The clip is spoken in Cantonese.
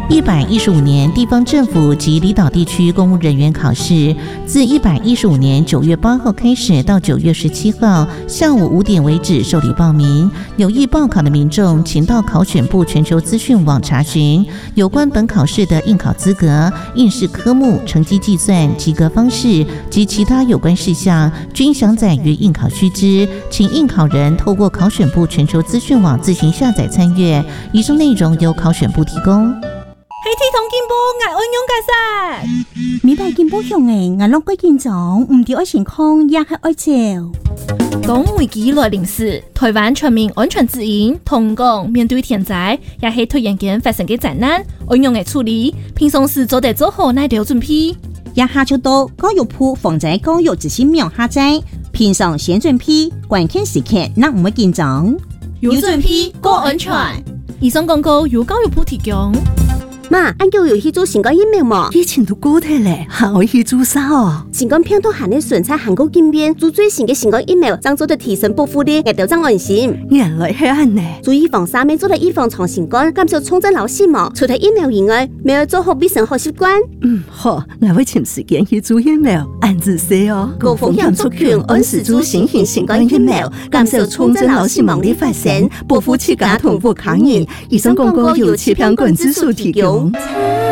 115年地方政府及离岛地区公务人员考试，自115年9月8号开始到9月17号下午5点为止受理报名。有意报考的民众，请到考选部全球资讯网查询有关本考试的应考资格、应试科目、成绩计算、及格方式及其他有关事项，均详载于应考须知，请应考人透过考选部全球资讯网自行下载参阅。以上内容由考选部提供。 黑体同进步，爱安勇解释。 明白进步向诶，俺拢过紧张，唔对爱情况也系爱照。 讲危机来临时，台湾全民安全指引同讲面对天灾，也系突然间发生嘅灾难，安勇嘅处理，平常时做得做好哪条准备？ 也下就到教育部防灾教育执行秒下载，平常先准备，关键时刻那唔会紧张。 有准备，过安全。以上广告由教育部提供。 妈，俺叫有去做新冠疫苗冇？ 以前都过体咧，还可以去做啥哦？ 新冠病毒含的纯菜韩国经验，做最新嘅新冠疫苗，将做得提升保护力，也就增安心。 原来係安呢。 做預防三面做嚟預防長新冠，減少重症老死亡。除咗疫苗以外，咪要做好衛生好習慣。 好，我會尋時間去做疫苗，按自細哦。 高風險族群按時做新型新冠疫苗，減少重症老死亡的發生，保護自家同步抗疫。以上廣告由氣象管制署提供。